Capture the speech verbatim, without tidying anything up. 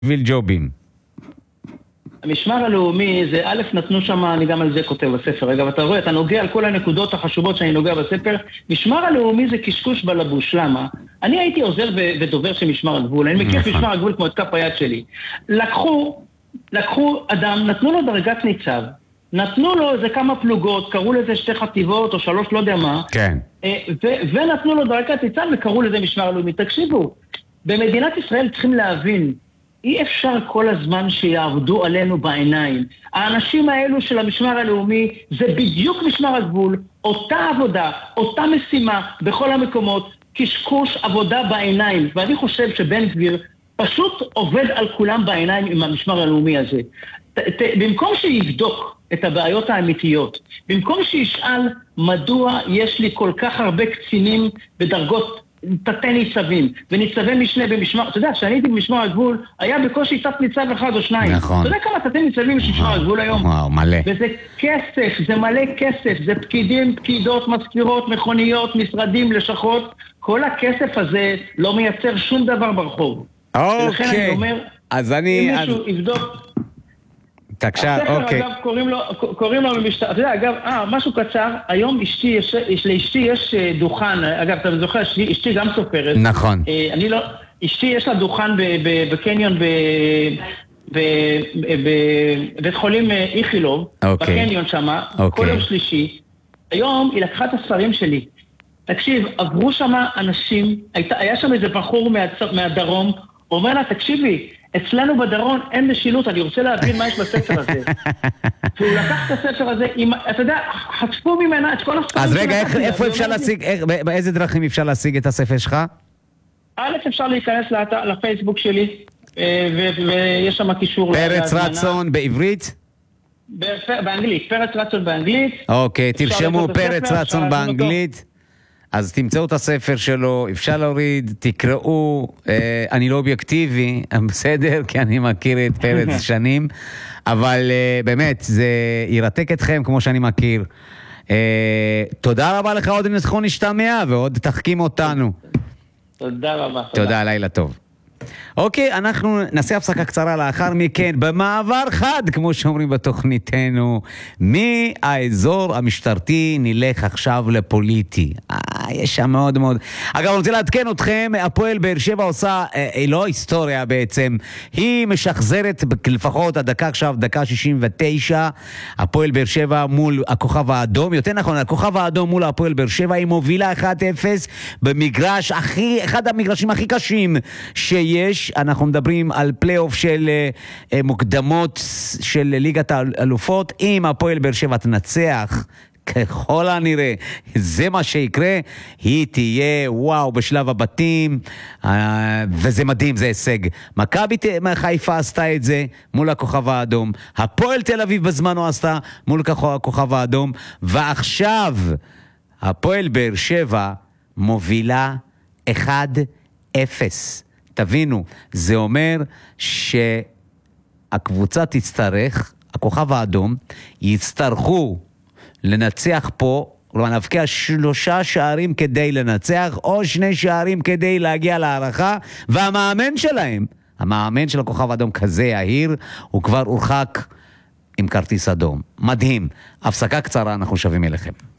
בשביל ג'ובים. המשמר הלאומי זה, א', נתנו שם, אני גם על זה כותב בספר, רגע, ואתה רואה, אתה נוגע על כל הנקודות החשובות שאני נוגע בספר, משמר הלאומי זה קשקוש בלבוש, למה? אני הייתי עוזר ודובר של משמר הגבול, אני מכיר משמר הגבול כמו את כף היד שלי. לקחו, לקחו אדם, נתנו לו דרגת ניצב, נתנו לו איזה כמה פלוגות, קראו לזה שתי חטיבות או שלוש, לא יודע מה, כן. ו- ונתנו לו דרגת ניצב וקראו לזה משמר הלאומי. תקשיבו, במדינת ישראל צריכים להבין, אי אפשר כל הזמן שיעבדו עלינו בעיניים. האנשים האלו של המשמר הלאומי זה בדיוק משמר הגבול, אותה עבודה, אותה משימה בכל המקומות, קשקוש עבודה בעיניים. ואני חושב שבן גביר פשוט עובד על כולם בעיניים עם המשמר הלאומי הזה. ת, ת, במקום שיבדוק את הבעיות האמיתיות, במקום שישאל מדוע יש לי כל כך הרבה קצינים בדרגות תתי ניצבים, וניצבי משנה במשמר, אתה יודע, כשאני הייתי במשמר הגבול, היה בקושי תת ניצב אחד או שניים. נכון. אתה יודע כמה תתי ניצבים יש במשמר הגבול היום? וואו, מלא. וזה כסף, זה מלא כסף, זה פקידים, פקידות, מזכירות, מכוניות, משרדים, לשכות, כל הכסף הזה לא מייצר שום דבר ברחוב. ולכן אני אוקיי. אומר, אז אני... אם אז- מישהו יבדוק... תקשר, הספר, אוקיי. אגב, קוראים לו, קוראים לו במשטר, אתה יודע, אגב, אה, משהו קצר, היום אשתי, יש, יש, לאשתי יש אה, דוכן, אגב, אתה זוכר, אשתי, אשתי גם סופרת. נכון. אה, אני לא, אשתי יש לה דוכן ב, ב, בקניון ב... בבית חולים אה, איכילוב, אוקיי. בקניון שמה, אוקיי. כל יום שלישי. היום היא לקחה את הספרים שלי. תקשיב, עברו שמה אנשים, הייתה, היה שם איזה בחור מהצ... מהדרום, אומר לה, תקשיבי, אצלנו בדרום אין משילות, אני רוצה להבין מה יש בספר הזה. והוא לקח את הספר הזה, עם, אתה יודע, חטפו ממנה את כל הספרים. אז רגע, איך- שלקחתי, איפה אני אפשר אומר, להשיג, איך- באיזה דרכים אפשר להשיג את הספר שלך? א', אפשר להיכנס לאתר- לפייסבוק שלי, אה, ו- ויש שם קישור. פרץ להזמנה. רצון בעברית? בפ- באנגלית, פרץ רצון באנגלית. אוקיי, אפשר תרשמו לקרוא את פרץ הספר, רצון אפשר להזמין באנגלית. אז תמצאו את הספר שלו, אפשר להוריד, תקראו, אה, אני לא אובייקטיבי, בסדר, כי אני מכיר את פרץ שנים, אבל אה, באמת, זה ירתק אתכם כמו שאני מכיר. אה, תודה רבה לך, עוד ניצחון נשתמע, ועוד תחכים אותנו. תודה רבה. תודה, לילה טוב. אוקיי, אנחנו נעשה הפסקה קצרה לאחר מכן, במעבר חד, כמו שאומרים בתוכניתנו, מהאזור המשטרתי נלך עכשיו לפוליטי. אה, יש שם מאוד מאוד... אגב, אני רוצה לעדכן אתכם, הפועל באר שבע עושה, אה, היא לא היסטוריה בעצם, היא משחזרת לפחות הדקה עכשיו, דקה שישים ותשע, הפועל באר שבע מול הכוכב האדום, יותר נכון, הכוכב האדום מול הפועל באר שבע, היא מובילה אחת אפס במגרש הכי, אחד המגרשים הכי קשים שיש. אנחנו מדברים על פלייאוף של uh, מוקדמות של ליגת האלופות. אם הפועל באר שבע תנצח, ככל הנראה, זה מה שיקרה, היא תהיה וואו בשלב הבתים, uh, וזה מדהים, זה הישג. מכבי חיפה עשתה את זה מול הכוכב האדום, הפועל תל אביב בזמנו עשתה מול הכוכב האדום, ועכשיו הפועל באר שבע מובילה אחד אפס. תבינו, זה אומר שהקבוצה תצטרך, הכוכב האדום, יצטרכו לנצח פה, כלומר נבקיע שלושה שערים כדי לנצח, או שני שערים כדי להגיע להערכה, והמאמן שלהם, המאמן של הכוכב האדום כזה יהיר, הוא כבר הורחק עם כרטיס אדום. מדהים. הפסקה קצרה, אנחנו שווים אליכם.